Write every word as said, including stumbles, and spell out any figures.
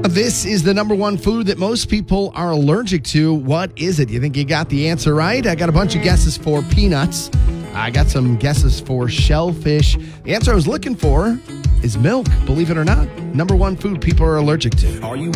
This is the number one food that most people are allergic to. What is it? You think you got the answer right? I got a bunch of guesses for peanuts. I got some guesses for shellfish. The answer I was looking for is milk, believe it or not. Number one food people are allergic to. Are you